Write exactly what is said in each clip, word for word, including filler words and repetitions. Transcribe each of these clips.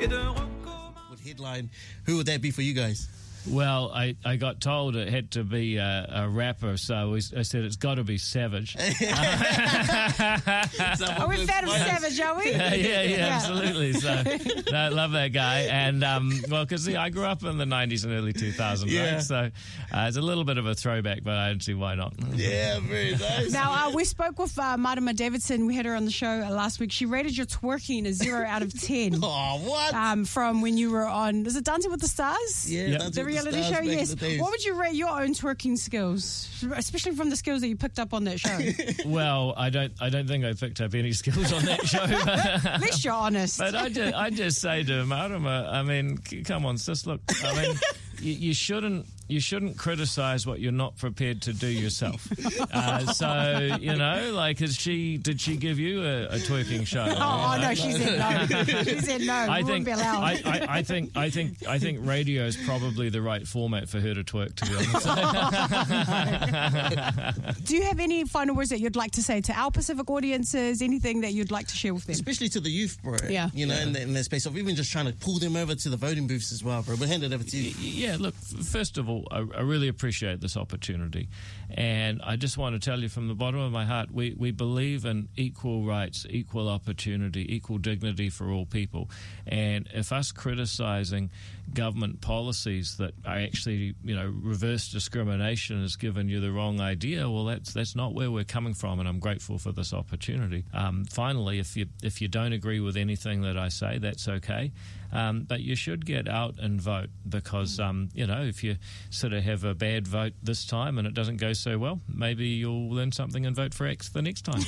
What headline? Who would that be for you guys? Well, I, I got told it had to be a, a rapper, so we, I said it's got to be Savage. Are we fan of Savage, are we? yeah, yeah, yeah, absolutely. So, no, I love that guy. And, um, well, because I grew up in the nineties and early two thousands, Yeah. right? So uh, it's a little bit of a throwback, but I don't see why not. Yeah, very nice. Now, uh, we spoke with uh, Marama Davidson. We had her on the show uh, last week. She rated your twerking a zero out of ten. Oh, what? Um, from when you were on, is it Dancing with the Stars? Yeah, Yep. that's The what reality stars show, back in yes. the days. What would you rate your own twerking skills, especially from the skills that you picked up on that show? Well, I don't I don't think I picked up any skills on that show. But, At least you're honest. but I just, I just say to Marama, I mean, c- come on, sis, look, I mean, you, you shouldn't you shouldn't criticize what you're not prepared to do yourself. Uh, so, you know, like, is she, did she give you a, a twerking show? Oh, oh no, she said no. She said no. I we think, wouldn't be allowed. I, I, I think I think I think radio is probably the right format for her to twerk, to be honest. Do you have any final words that you'd like to say to our Pacific audiences? Anything that you'd like to share with them? Especially to the youth, bro. Yeah. You know, in, the, in that space of even just trying to pull them over to the voting booths as well, bro. We'll hand it over to you. Yeah, look, f- first of all, I, I really appreciate this opportunity. And I just want to tell you from the bottom of my heart, we, we believe in equal rights, equal opportunity, equal dignity for all people. And if us criticising government policies that are actually, you know, reverse discrimination has given you the wrong idea, well, that's that's not where we're coming from, and I'm grateful for this opportunity. Um, finally, if you if you don't agree with anything that I say, that's okay. Um, but you should get out and vote because, um, you know, if you sort of have a bad vote this time and it doesn't go so well, maybe you'll learn something and vote for X the next time.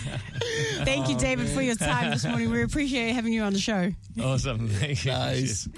Thank you, David, for your time this morning. We appreciate having you on the show. Awesome. Thank you. Nice.